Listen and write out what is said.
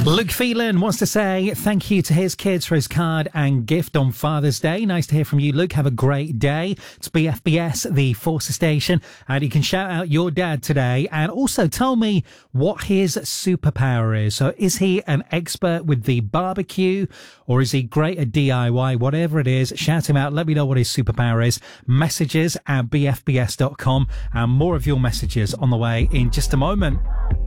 Luke Phelan wants to say thank you to his kids for his card and gift on Father's Day. Nice to hear from you, Luke. Have a great day. It's BFBS, the Forcer Station, and you can shout out your dad today and also tell me what his superpower is. So is he an expert with the barbecue or is he great at DIY? Whatever it is, shout him out. Let me know what his superpower is. Messages at bfbs.com and more of your messages on the way in just a moment.